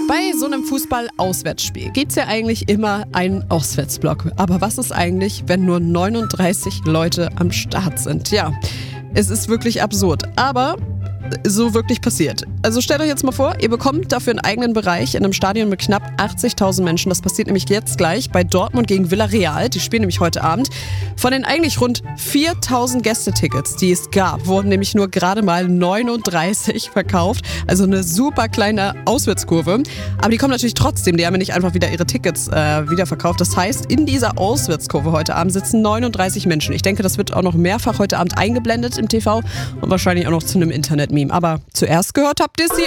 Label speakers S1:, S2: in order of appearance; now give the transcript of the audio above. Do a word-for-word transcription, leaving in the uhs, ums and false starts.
S1: Bei so einem Fußball-Auswärtsspiel gibt es ja eigentlich immer einen Auswärtsblock. Aber was ist eigentlich, wenn nur neununddreißig Leute am Start sind? Ja, es ist wirklich absurd. Aber so wirklich passiert. Also stellt euch jetzt mal vor, ihr bekommt dafür einen eigenen Bereich in einem Stadion mit knapp achtzigtausend Menschen. Das passiert nämlich jetzt gleich bei Dortmund gegen Villarreal. Die spielen nämlich heute Abend. Von den eigentlich rund viertausend Gästetickets, die es gab, wurden nämlich nur gerade mal neununddreißig verkauft. Also eine super kleine Auswärtskurve. Aber die kommen natürlich trotzdem. Die haben ja nicht einfach wieder ihre Tickets äh, wiederverkauft. Das heißt, in dieser Auswärtskurve heute Abend sitzen neununddreißig Menschen. Ich denke, das wird auch noch mehrfach heute Abend eingeblendet im T V und wahrscheinlich auch noch zu einem Internet-Meme. Aber zuerst gehört habt ihr es hier.